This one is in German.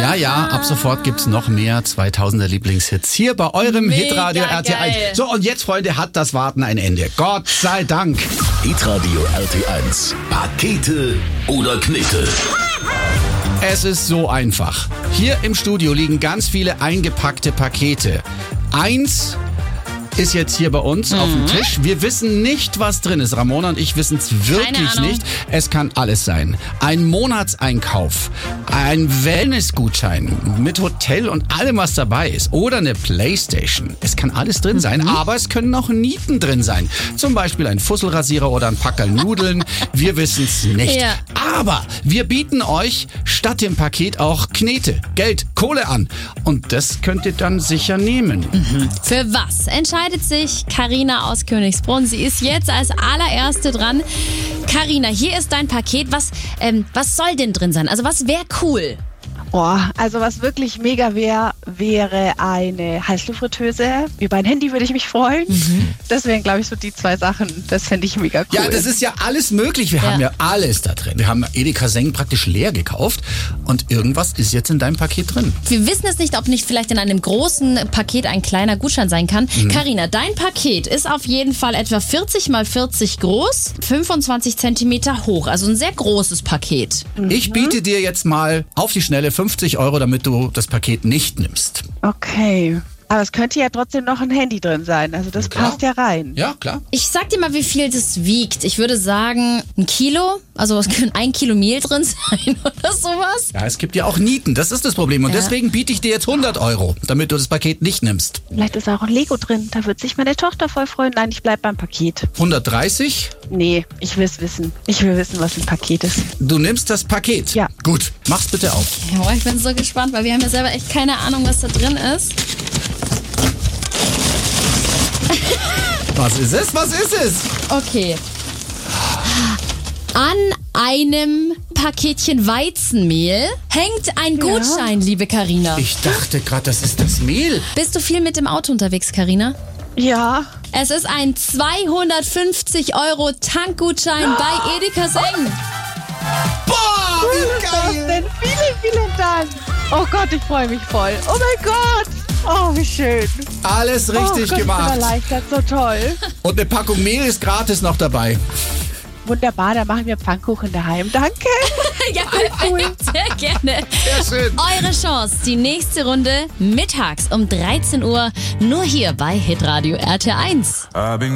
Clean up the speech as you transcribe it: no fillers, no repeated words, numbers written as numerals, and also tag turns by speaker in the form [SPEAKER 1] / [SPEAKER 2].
[SPEAKER 1] Ja, ab sofort gibt's noch mehr 2000er Lieblingshits hier bei eurem
[SPEAKER 2] Mega
[SPEAKER 1] Hitradio RT1.
[SPEAKER 2] geil.
[SPEAKER 1] So, und jetzt, Freunde, hat das Warten ein Ende. Gott sei Dank.
[SPEAKER 3] Hitradio RT1. Pakete oder Knete?
[SPEAKER 1] Es ist so einfach. Hier im Studio liegen ganz viele eingepackte Pakete. Eins ist jetzt hier bei uns auf dem Tisch. Wir wissen nicht, was drin ist. Ramona und ich wissen es wirklich
[SPEAKER 2] Ahnung.
[SPEAKER 1] nicht. Es kann alles sein. Ein Monatseinkauf, ein Wellnessgutschein mit Hotel und allem, was dabei ist. Oder eine Playstation. Es kann alles drin sein, aber es können auch Nieten drin sein. Zum Beispiel ein Fusselrasierer oder ein Packerl Nudeln. Wir wissen es nicht.
[SPEAKER 2] Ja.
[SPEAKER 1] Aber wir bieten euch statt dem Paket auch Knete, Geld, Kohle an. Und das könnt ihr dann sicher nehmen.
[SPEAKER 2] Für was entscheidet sich Carina aus Königsbrunn? Sie ist jetzt als allererste dran. Carina, hier ist dein Paket. Was soll denn drin sein? Also was wäre cool?
[SPEAKER 4] Oh, also was wirklich mega wäre eine Heißluftfritteuse. Über ein Handy würde ich mich freuen. Das wären, glaube ich, so die zwei Sachen. Das fände ich mega cool.
[SPEAKER 1] Ja, das ist ja alles möglich. Wir haben ja alles da drin. Wir haben Edeka Seng praktisch leer gekauft und irgendwas ist jetzt in deinem Paket drin.
[SPEAKER 2] Wir wissen es nicht, ob nicht vielleicht in einem großen Paket ein kleiner Gutschein sein kann. Carina, dein Paket ist auf jeden Fall etwa 40 x 40 groß, 25 Zentimeter hoch. Also ein sehr großes Paket.
[SPEAKER 1] Ich biete dir jetzt mal auf die Schnelle 50 €, damit du das Paket nicht nimmst.
[SPEAKER 4] Okay. Aber es könnte ja trotzdem noch ein Handy drin sein. Also das
[SPEAKER 1] klar.
[SPEAKER 4] passt ja rein.
[SPEAKER 1] Ja, klar.
[SPEAKER 2] Ich sag dir mal, wie viel das wiegt. Ich würde sagen, 1 Kilo. Also es könnte 1 Kilo Mehl drin sein oder sowas.
[SPEAKER 1] Ja, es gibt ja auch Nieten. Das ist das Problem. Und deswegen biete ich dir jetzt 100 €, damit du das Paket nicht nimmst.
[SPEAKER 4] Vielleicht ist auch ein Lego drin. Da wird sich meine Tochter voll freuen. Nein, ich bleib beim Paket.
[SPEAKER 1] 130?
[SPEAKER 4] Nee, ich will es wissen. Ich will wissen, was im Paket ist.
[SPEAKER 1] Du nimmst das Paket?
[SPEAKER 4] Ja.
[SPEAKER 1] Gut, mach's bitte auf.
[SPEAKER 2] Oh, ich bin so gespannt, weil wir haben ja selber echt keine Ahnung, was da drin ist.
[SPEAKER 1] Was ist es? Was ist es?
[SPEAKER 2] Okay. An einem Paketchen Weizenmehl hängt ein Gutschein, liebe Carina.
[SPEAKER 1] Ich dachte gerade, das ist das Mehl.
[SPEAKER 2] Bist du viel mit dem Auto unterwegs, Carina?
[SPEAKER 4] Ja.
[SPEAKER 2] Es ist ein 250 € Tankgutschein bei Edeka Seng.
[SPEAKER 1] Boah, wie
[SPEAKER 4] Was
[SPEAKER 1] geil.
[SPEAKER 4] denn? Vielen Dank. Oh Gott, ich freue mich voll. Oh mein Gott. Oh, wie schön.
[SPEAKER 1] Alles richtig
[SPEAKER 4] oh Gott, Ich
[SPEAKER 1] gemacht.
[SPEAKER 4] bin erleichtert, so toll.
[SPEAKER 1] Und eine Packung Mehl ist gratis noch dabei.
[SPEAKER 4] Wunderbar, dann machen wir Pfannkuchen daheim. Danke.
[SPEAKER 2] Ja, perfekt. Sehr gerne.
[SPEAKER 1] Sehr schön.
[SPEAKER 2] Eure Chance, die nächste Runde mittags um 13 Uhr, nur hier bei Hitradio RT1.